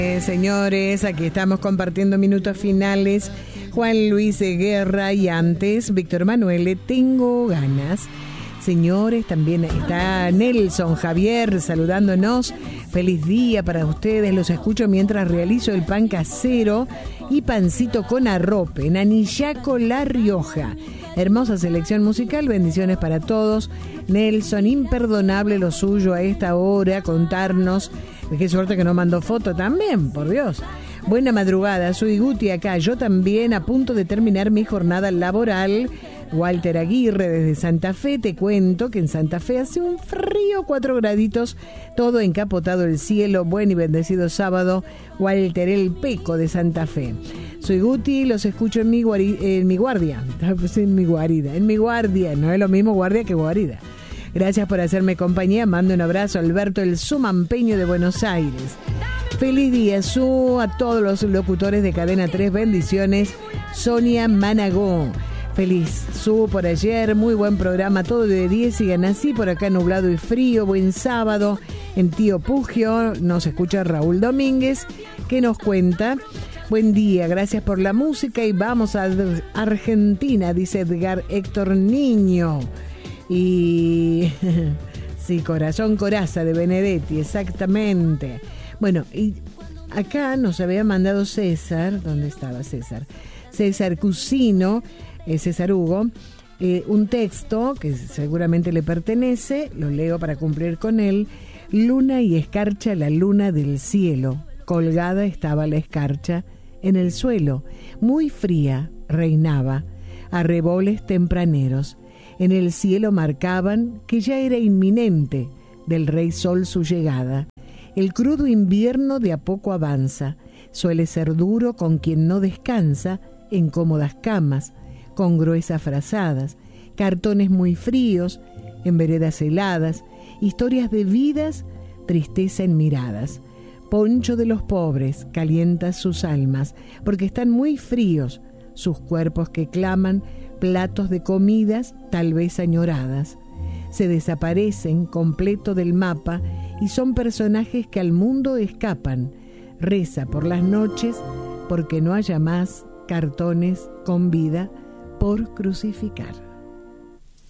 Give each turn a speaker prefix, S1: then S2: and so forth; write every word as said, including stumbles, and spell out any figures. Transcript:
S1: Eh, señores, aquí estamos compartiendo minutos finales. Juan Luis Guerra y antes Víctor Manuel, tengo ganas. Señores, también está Nelson Javier saludándonos. Feliz día para ustedes. Los escucho mientras realizo el pan casero y pancito con arrope en Anillaco, La Rioja. Hermosa selección musical, bendiciones para todos. Nelson, imperdonable lo suyo a esta hora, contarnos. Qué suerte que no mandó foto también, por Dios. Buena madrugada, soy Guti acá, yo también a punto de terminar mi jornada laboral. Walter Aguirre desde Santa Fe, te cuento que en Santa Fe hace un frío, cuatro graditos, todo encapotado el cielo. Buen y bendecido sábado, Walter el Peco de Santa Fe. Soy Guti, los escucho en mi, guari, en mi guardia, en mi guarida, en mi guardia, no es lo mismo guardia que guarida. Gracias por hacerme compañía, mando un abrazo a Alberto el Sumampeño de Buenos Aires. Feliz día, Su, a todos los locutores de Cadena tres, bendiciones. Sonia Managó. Feliz Su por ayer, muy buen programa, todo de diez, sigan así, por acá nublado y frío, buen sábado en Tío Pugio, nos escucha Raúl Domínguez, que nos cuenta, buen día, gracias por la música y vamos a Argentina, dice Edgar Héctor Niño, y sí, Corazón Coraza de Benedetti, exactamente. Bueno, y acá nos había mandado César, ¿dónde estaba César? César Cusino, Eh, César Hugo, eh, un texto que seguramente le pertenece, lo leo para cumplir con él. Luna y escarcha la luna del cielo, colgada estaba la escarcha en el suelo, muy fría reinaba, arreboles tempraneros, en el cielo marcaban que ya era inminente del rey sol su llegada. El crudo invierno de a poco avanza, suele ser duro con quien no descansa en cómodas camas, con gruesas frazadas, cartones muy fríos, en veredas heladas, historias de vidas, tristeza en miradas. Poncho de los pobres calienta sus almas, porque están muy fríos, sus cuerpos que claman, platos de comidas tal vez añoradas. Se desaparecen completo del mapa y son personajes que al mundo escapan. Reza por las noches, porque no haya más cartones con vida por crucificar.